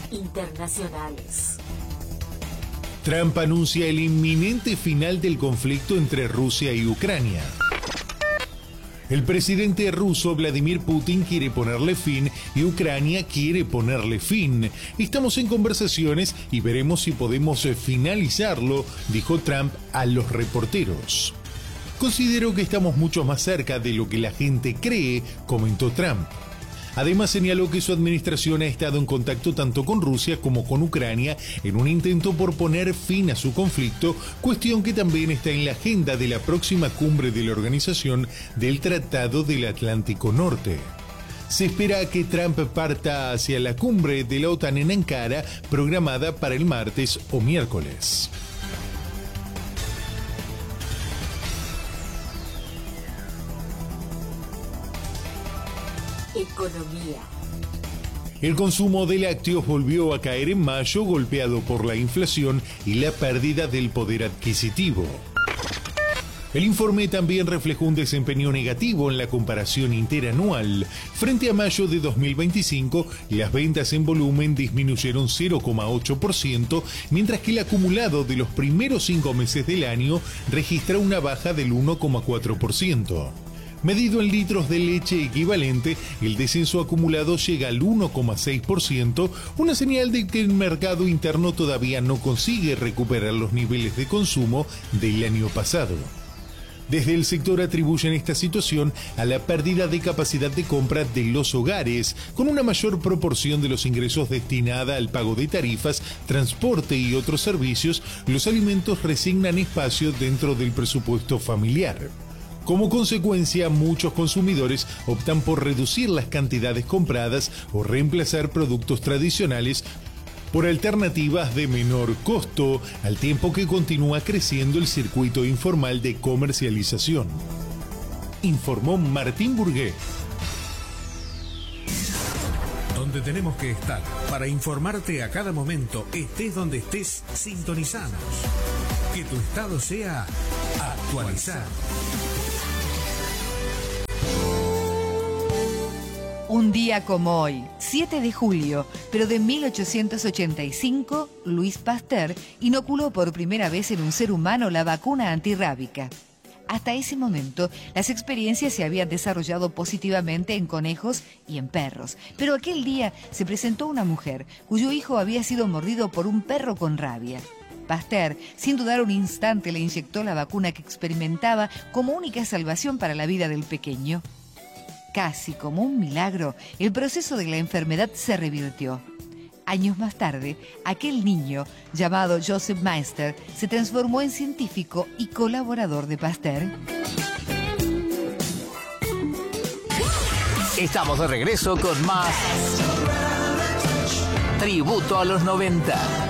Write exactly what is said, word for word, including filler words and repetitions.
internacionales. Trump anuncia el inminente final del conflicto entre Rusia y Ucrania. El presidente ruso Vladimir Putin quiere ponerle fin y Ucrania quiere ponerle fin. Estamos en conversaciones y veremos si podemos finalizarlo, dijo Trump a los reporteros. Considero que estamos mucho más cerca de lo que la gente cree, comentó Trump. Además señaló que su administración ha estado en contacto tanto con Rusia como con Ucrania en un intento por poner fin a su conflicto, cuestión que también está en la agenda de la próxima cumbre de la Organización del Tratado del Atlántico Norte. Se espera que Trump parta hacia la cumbre de la OTAN en Ankara, programada para el martes o miércoles. Economía. El consumo de lácteos volvió a caer en mayo, golpeado por la inflación y la pérdida del poder adquisitivo. El informe también reflejó un desempeño negativo en la comparación interanual. Frente a mayo de dos mil veinticinco, las ventas en volumen disminuyeron cero coma ocho por ciento, mientras que el acumulado de los primeros cinco meses del año registra una baja del uno coma cuatro por ciento. Medido en litros de leche equivalente, el descenso acumulado llega al uno coma seis por ciento, una señal de que el mercado interno todavía no consigue recuperar los niveles de consumo del año pasado. Desde el sector atribuyen esta situación a la pérdida de capacidad de compra de los hogares, con una mayor proporción de los ingresos destinada al pago de tarifas, transporte y otros servicios. Los alimentos resignan espacio dentro del presupuesto familiar. Como consecuencia, muchos consumidores optan por reducir las cantidades compradas o reemplazar productos tradicionales por alternativas de menor costo, al tiempo que continúa creciendo el circuito informal de comercialización. Informó Martín Burgué. Donde tenemos que estar para informarte a cada momento, estés donde estés, sintonizanos. Que tu estado sea actualizado. Un día como hoy, siete de julio, pero de mil ochocientos ochenta y cinco, Louis Pasteur inoculó por primera vez en un ser humano la vacuna antirrábica. Hasta ese momento, las experiencias se habían desarrollado positivamente en conejos y en perros, pero aquel día se presentó una mujer cuyo hijo había sido mordido por un perro con rabia. Pasteur, sin dudar un instante, le inyectó la vacuna que experimentaba como única salvación para la vida del pequeño. Casi como un milagro, el proceso de la enfermedad se revirtió. Años más tarde, aquel niño, llamado Joseph Meister, se transformó en científico y colaborador de Pasteur. Estamos de regreso con más Tributo a los noventa.